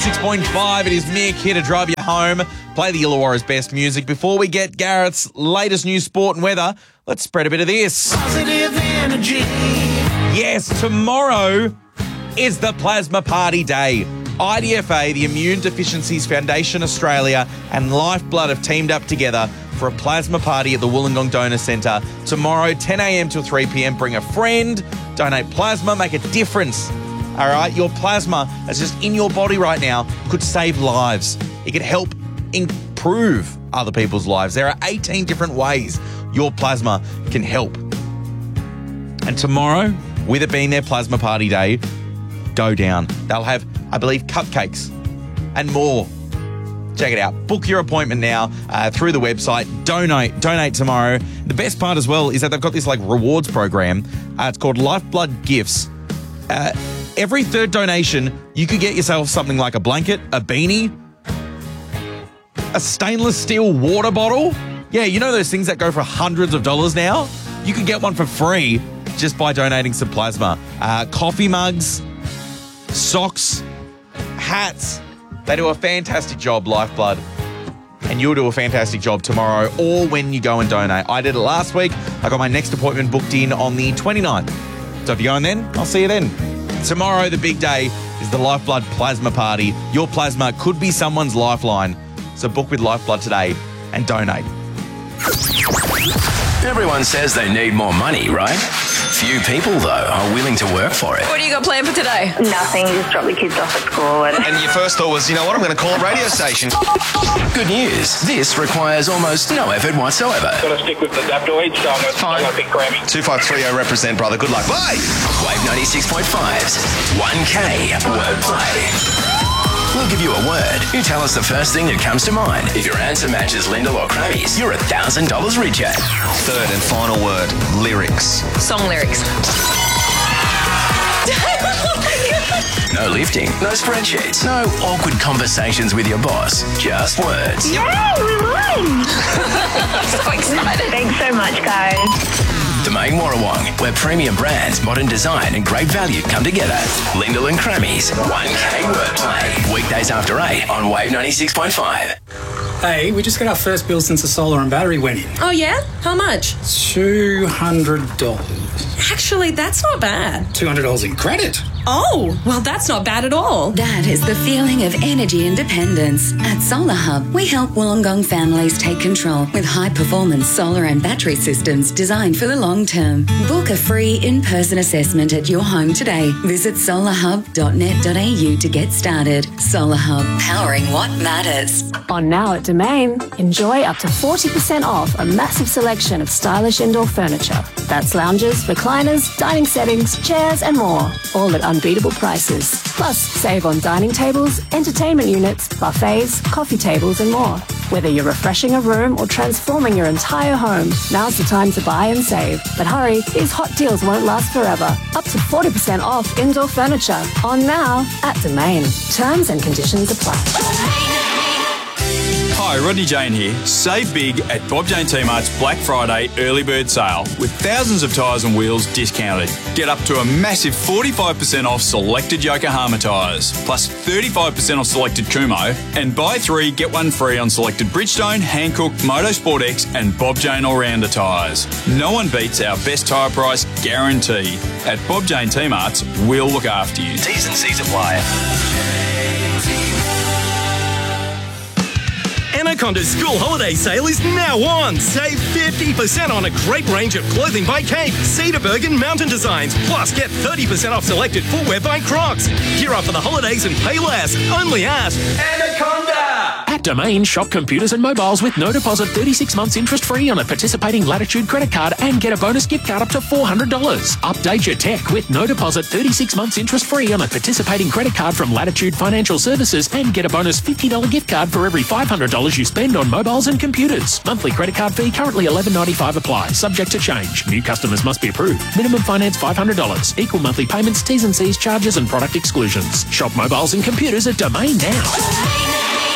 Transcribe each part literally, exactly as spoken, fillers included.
ninety-six point five. It is Mick here to drive you home. Play the Illawarra's best music. Before we get Garrett's latest news, sport and weather, let's spread a bit of this. Positive energy. Yes, tomorrow is the Plasma Party Day. I D F A, the Immune Deficiencies Foundation Australia, and Lifeblood have teamed up together for a plasma party at the Wollongong Donor Centre. Tomorrow, ten a.m. till three p.m. Bring a friend, donate plasma, make a difference. All right, your plasma that's just in your body right now could save lives. It could help improve other people's lives. There are eighteen different ways your plasma can help. And tomorrow, with it being their Plasma Party Day, go down. They'll have, I believe, cupcakes and more. Check it out. Book your appointment now uh, through the website. Donate. Donate tomorrow. The best part as well is that they've got this like rewards program. Uh, it's called Lifeblood Gifts. Uh, every third donation, you could get yourself something like a blanket, a beanie, a stainless steel water bottle. Yeah, you know those things that go for hundreds of dollars now? You could get one for free just by donating some plasma. Uh, coffee mugs, socks, hats. They do a fantastic job, Lifeblood. And you'll do a fantastic job tomorrow or when you go and donate. I did it last week. I got my next appointment booked in on the twenty-ninth. So if you're going then, I'll see you then. Tomorrow, the big day, is the Lifeblood Plasma Party. Your plasma could be someone's lifeline. So book with Lifeblood today and donate. Everyone says they need more money, right? Few people, though, are willing to work for it. What do you got planned for today? Nothing, just drop the kids off at school. And, and your first thought was, you know what, I'm going to call a radio station. Good news. This requires almost no effort whatsoever. Got to stick with the Daptoid, so I'm going to pick Grammy. two five three zero represent, brother. Good luck. Bye! Wave ninety-six point five's one K wordplay. We'll give you a word. You tell us the first thing that comes to mind. If your answer matches Lyndall or Grammy's, you're one thousand dollars richer. Third and final word, lyrics. Song lyrics. No lifting, no spreadsheets, no awkward conversations with your boss. Just words. Yay, we won! So excited. Thanks so much, guys. Domain Warrawong, where premium brands, modern design and great value come together. Lyndall and Grammy's one K wordplay. Weekdays after eight on Wave ninety-six point five. Hey, we just got our first bill since the solar and battery went in. Oh, yeah? How much? two hundred dollars. Actually, that's not bad. two hundred dollars in credit. Oh, well, that's not bad at all. That is the feeling of energy independence. At Solar Hub, we help Wollongong families take control with high-performance solar and battery systems designed for the long term. Book a free in-person assessment at your home today. Visit solar hub dot net dot a u to get started. Solar Hub, powering what matters. On Now at Domain, enjoy up to forty percent off a massive selection of stylish indoor furniture. That's lounges, recliners, dining settings, chairs and more, all at unbeatable prices. Plus, save on dining tables, entertainment units, buffets, coffee tables and more. Whether you're refreshing a room or transforming your entire home, now's the time to buy and save. But hurry, these hot deals won't last forever. Up to forty percent off indoor furniture. On Now at Domain. Terms and conditions apply. Hi, Rodney Jane here. Save big at Bob Jane T-Mart's Black Friday early bird sale with thousands of tyres and wheels discounted. Get up to a massive forty-five percent off selected Yokohama tyres, plus thirty-five percent off selected Kumo, and buy three, get one free on selected Bridgestone, Hankook, Motorsport X and Bob Jane All-Rounder tyres. No one beats our best tyre price guarantee. At Bob Jane T-Mart's, we'll look after you. T's and C's apply. Anaconda's school holiday sale is now on. Save fifty percent on a great range of clothing by Cape, Cedarburg and Mountain Designs. Plus, get thirty percent off selected footwear by Crocs. Gear up for the holidays and pay less. Only at Anaconda! At Domain, shop computers and mobiles with no deposit, thirty-six months interest-free on a participating Latitude credit card and get a bonus gift card up to four hundred dollars. Update your tech with no deposit, thirty-six months interest-free on a participating credit card from Latitude Financial Services and get a bonus fifty dollars gift card for every five hundred dollars you spend on mobiles and computers. Monthly credit card fee currently eleven ninety-five apply, subject to change. New customers must be approved. Minimum finance five hundred dollars. Equal monthly payments, T's and C's, charges and product exclusions. Shop mobiles and computers at Domain now.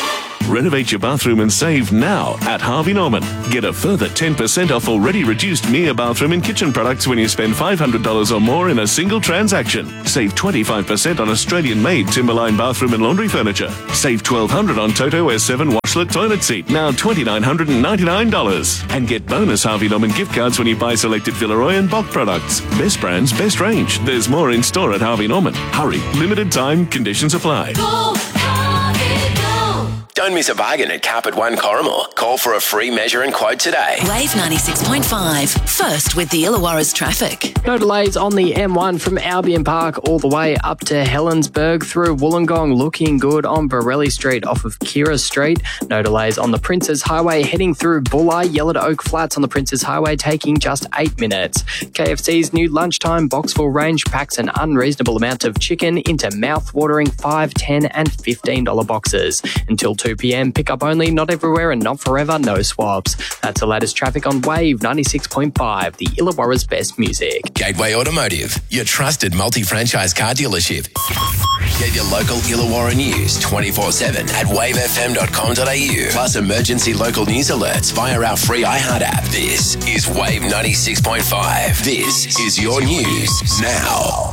Renovate your bathroom and save now at Harvey Norman. Get a further ten percent off already reduced Mia bathroom and kitchen products when you spend five hundred dollars or more in a single transaction. Save twenty-five percent on Australian-made Timberline bathroom and laundry furniture. Save twelve hundred dollars on Toto S seven washlet toilet seat, now two thousand nine hundred ninety-nine dollars. And get bonus Harvey Norman gift cards when you buy selected Villeroy and Bock products. Best brands, best range. There's more in store at Harvey Norman. Hurry, limited time, conditions apply. Go, Harvey, go. Don't miss a bargain at Carpet One Corrimal. Call for a free measure and quote today. Wave ninety-six point five. First with the Illawarra's traffic. No delays on the M one from Albion Park all the way up to Helensburgh through Wollongong. Looking good on Borelli Street off of Kira Street. No delays on the Princes Highway heading through Bulli. Yellow to Oak Flats on the Princes Highway taking just eight minutes. K F C's new lunchtime Boxful range packs an unreasonable amount of chicken into mouth-watering five, ten and fifteen dollars boxes. Until two p.m, pick up only, not everywhere and not forever, no swabs. That's the latest traffic on Wave ninety-six point five, the Illawarra's best music. Gateway Automotive, your trusted multi-franchise car dealership. Get your local Illawarra news twenty-four seven at wave f m dot com dot a u. Plus emergency local news alerts via our free iHeart app. This is Wave ninety-six point five. This is your news now.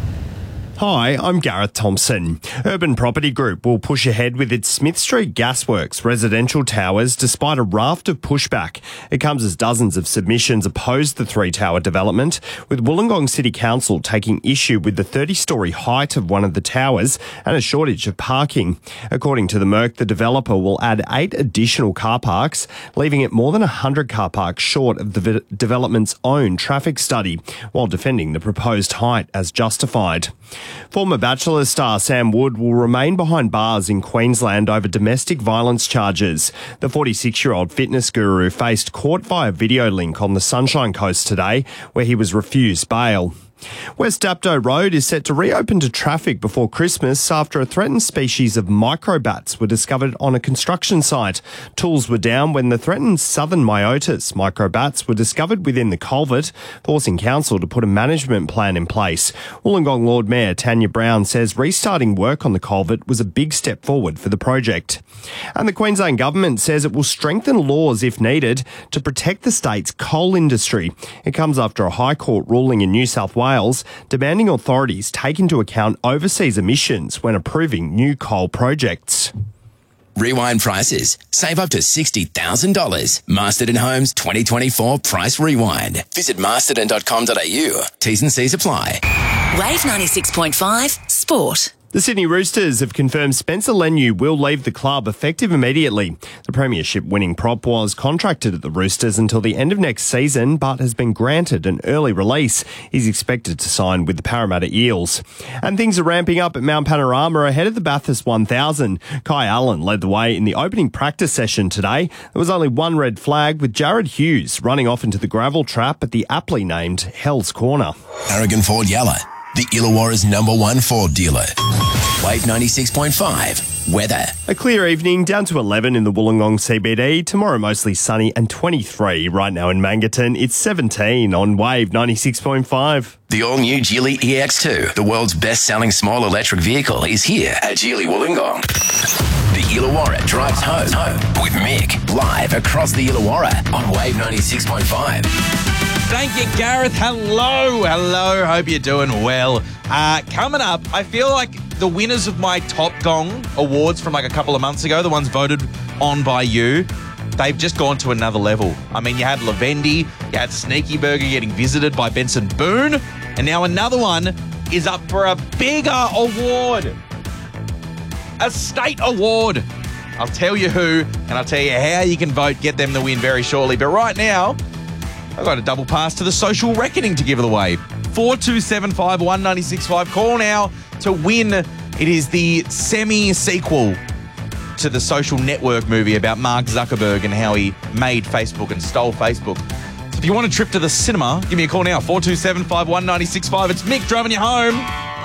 Hi, I'm Gareth Thompson. Urban Property Group will push ahead with its Smith Street Gasworks residential towers despite a raft of pushback. It comes as dozens of submissions oppose the three-tower development, with Wollongong City Council taking issue with the thirty-storey height of one of the towers and a shortage of parking. According to the Merc, the developer will add eight additional car parks, leaving it more than one hundred car parks short of the v- development's own traffic study, while defending the proposed height as justified. Former Bachelor star Sam Wood will remain behind bars in Queensland over domestic violence charges. The forty-six-year-old fitness guru faced court via video link on the Sunshine Coast today, where he was refused bail. West Dapto Road is set to reopen to traffic before Christmas after a threatened species of microbats were discovered on a construction site. Tools were down when the threatened southern myotis microbats were discovered within the culvert, forcing council to put a management plan in place. Wollongong Lord Mayor Tanya Brown says restarting work on the culvert was a big step forward for the project. And the Queensland Government says it will strengthen laws if needed to protect the state's coal industry. It comes after a High Court ruling in New South Wales demanding authorities take into account overseas emissions when approving new coal projects. Rewind prices. Save up to sixty thousand dollars. Masterton Homes twenty twenty-four Price Rewind. Visit masterton dot com dot a u. T's and C's apply. Wave ninety-six point five Sport. The Sydney Roosters have confirmed Spencer Leniu will leave the club effective immediately. The premiership winning prop was contracted at the Roosters until the end of next season, but has been granted an early release. He's expected to sign with the Parramatta Eels. And things are ramping up at Mount Panorama ahead of the Bathurst one thousand. Kai Allen led the way in the opening practice session today. There was only one red flag, with Jared Hughes running off into the gravel trap at the aptly named Hell's Corner. Aragon Ford Yalla, the Illawarra's number one Ford dealer. Wave ninety-six point five. Weather. A clear evening, down to eleven in the Wollongong C B D. Tomorrow mostly sunny and twenty-three. Right now in Mangaton, it's seventeen on Wave ninety-six point five. The all-new Geely E X two, the world's best-selling small electric vehicle, is here at Geely Wollongong. The Illawarra drives home, home with Mick, live across the Illawarra on Wave ninety-six point five. Thank you, Gareth. Hello, hello. Hope you're doing well. Uh, coming up, I feel like the winners of my Top Gong awards from like a couple of months ago, the ones voted on by you, they've just gone to another level. I mean, you had Lavendi, you had Sneaky Burger getting visited by Benson Boone, and now another one is up for a bigger award. A state award. I'll tell you who, and I'll tell you how you can vote, get them the win very shortly. But right now, I've got a double pass to the Social Reckoning to give it away. four two seven five, one nine six five. Call now to win. It is the semi-sequel to the Social Network movie about Mark Zuckerberg and how he made Facebook and stole Facebook. So if you want a trip to the cinema, give me a call now. four two seven five, one nine six five. It's Mick driving you home.